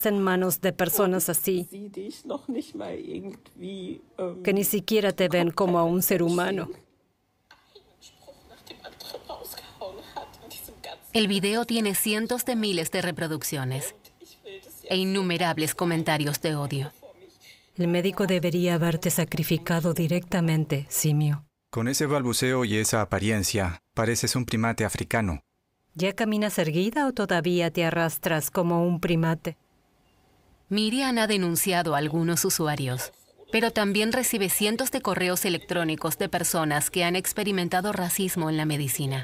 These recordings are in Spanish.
en manos de personas así, que ni siquiera te ven como a un ser humano. El video tiene cientos de miles de reproducciones e innumerables comentarios de odio. El médico debería haberte sacrificado directamente, simio. Con ese balbuceo y esa apariencia, pareces un primate africano. ¿Ya caminas erguida o todavía te arrastras como un primate? Miriam ha denunciado a algunos usuarios, pero también recibe cientos de correos electrónicos de personas que han experimentado racismo en la medicina.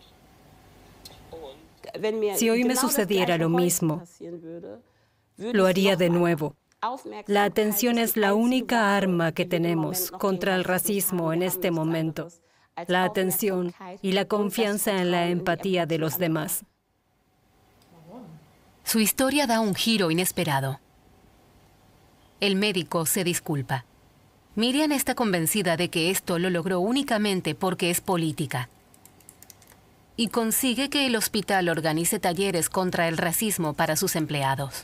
Si hoy me sucediera lo mismo, lo haría de nuevo. La atención es la única arma que tenemos contra el racismo en este momento. La atención y la confianza en la empatía de los demás. Su historia da un giro inesperado. El médico se disculpa. Miriam está convencida de que esto lo logró únicamente porque es política. Y consigue que el hospital organice talleres contra el racismo para sus empleados.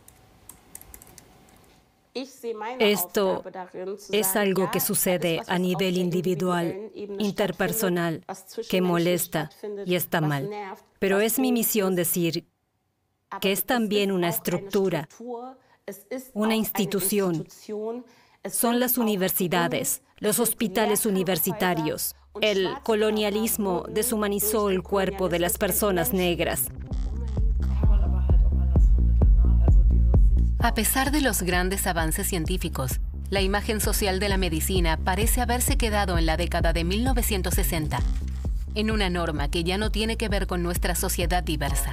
Esto es algo que sucede a nivel individual, interpersonal, que molesta y está mal. Pero es mi misión decir que es también una estructura, una institución. Son las universidades, los hospitales universitarios. El colonialismo deshumanizó el cuerpo de las personas negras. A pesar de los grandes avances científicos, la imagen social de la medicina parece haberse quedado en la década de 1960, en una norma que ya no tiene que ver con nuestra sociedad diversa.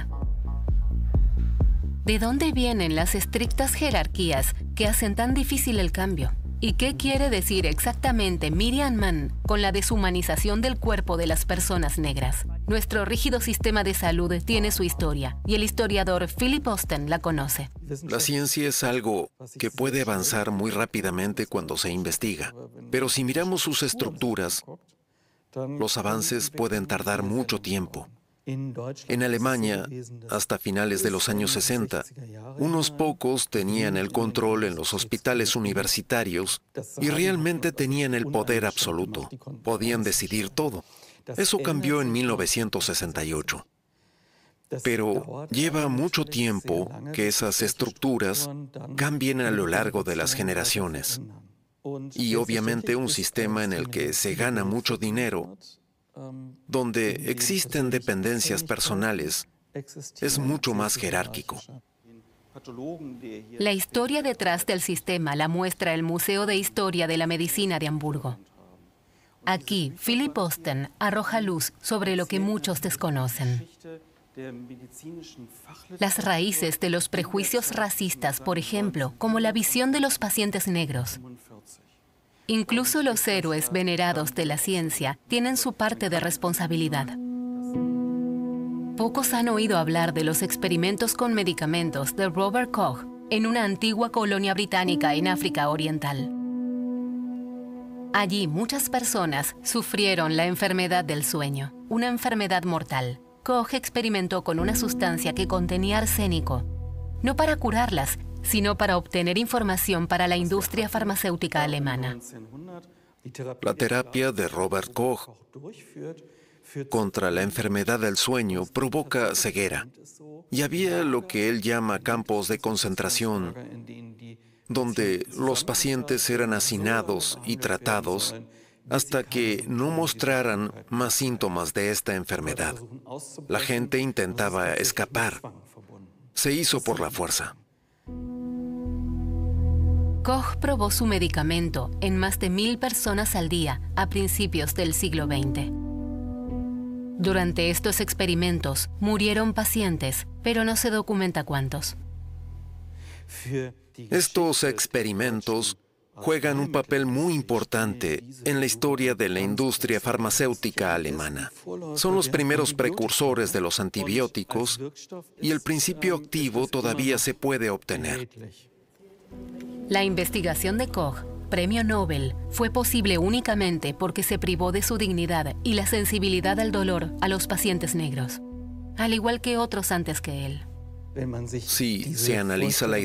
¿De dónde vienen las estrictas jerarquías que hacen tan difícil el cambio? ¿Y qué quiere decir exactamente Miriam Mann con la deshumanización del cuerpo de las personas negras? Nuestro rígido sistema de salud tiene su historia y el historiador Philip Osten la conoce. La ciencia es algo que puede avanzar muy rápidamente cuando se investiga, pero si miramos sus estructuras, los avances pueden tardar mucho tiempo. En Alemania, hasta finales de los años 60, unos pocos tenían el control en los hospitales universitarios y realmente tenían el poder absoluto. Podían decidir todo. Eso cambió en 1968. Pero lleva mucho tiempo que esas estructuras cambien a lo largo de las generaciones. Y obviamente un sistema en el que se gana mucho dinero, donde existen dependencias personales, es mucho más jerárquico. La historia detrás del sistema la muestra el Museo de Historia de la Medicina de Hamburgo. Aquí, Philip Osten arroja luz sobre lo que muchos desconocen. Las raíces de los prejuicios racistas, por ejemplo, como la visión de los pacientes negros. Incluso los héroes venerados de la ciencia tienen su parte de responsabilidad. Pocos han oído hablar de los experimentos con medicamentos de Robert Koch en una antigua colonia británica en África Oriental. Allí muchas personas sufrieron la enfermedad del sueño, una enfermedad mortal. Koch experimentó con una sustancia que contenía arsénico, no para curarlas, sino para obtener información para la industria farmacéutica alemana. La terapia de Robert Koch contra la enfermedad del sueño provoca ceguera. Y había lo que él llama campos de concentración, donde los pacientes eran hacinados y tratados hasta que no mostraran más síntomas de esta enfermedad. La gente intentaba escapar. Se hizo por la fuerza. Koch probó su medicamento en más de 1000 personas al día a principios del siglo XX. Durante estos experimentos murieron pacientes, pero no se documenta cuántos. Estos experimentos juegan un papel muy importante en la historia de la industria farmacéutica alemana. Son los primeros precursores de los antibióticos y el principio activo todavía se puede obtener. La investigación de Koch, premio Nobel, fue posible únicamente porque se privó de su dignidad y la sensibilidad al dolor a los pacientes negros, al igual que otros antes que él. Si se analiza la